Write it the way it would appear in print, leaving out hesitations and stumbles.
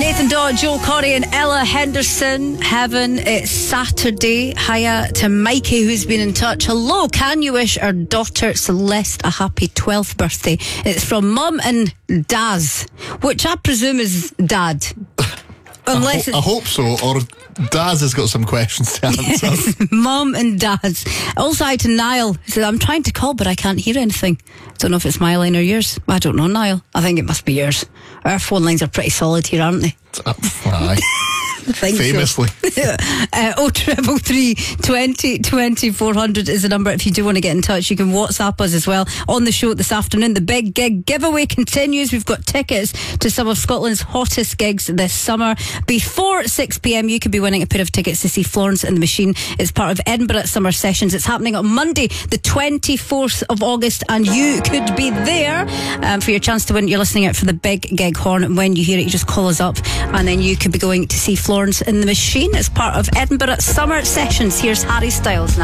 Nathan Dodd, Joel Corey and Ella Henderson. Heaven, it's Saturday. Hiya to Mikey, who's been in touch. Hello, can you wish our daughter Celeste a happy 12th birthday? It's from Mum and Daz, which I presume is Dad. Unless I hope so, or Daz has got some questions to answer. Yes, Mum and Daz. Also, hi to Niall. He said, I'm trying to call, but I can't hear anything. Don't know if it's my line or yours. I don't know, Niall. I think it must be yours. Our phone lines are pretty solid here, aren't they? Aye. Famously. 0333 20 20 400 is the number. If you do want to get in touch, you can WhatsApp us as well. On the show this afternoon, the Big Gig giveaway continues. We've got tickets to some of Scotland's hottest gigs this summer. Before 6pm, you could be winning a pair of tickets to see Florence and the Machine. It's part of Edinburgh Summer Sessions. It's happening on Monday, the 24th of August, and you could be there for your chance to win. You're listening out for the Big Gig horn, and when you hear it, you just call us up, and then you could be going to see Florence and the Machine as part of Edinburgh Summer Sessions. Here's Harry Styles now.